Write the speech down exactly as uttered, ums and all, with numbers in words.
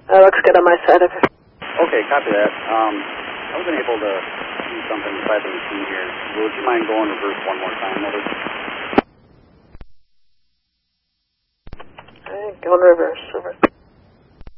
Uh, looks good on my side of it. Okay, copy that. Um, I wasn't able to do something inside the machine here. Would you mind going reverse one more time, over? Alright, going reverse, over.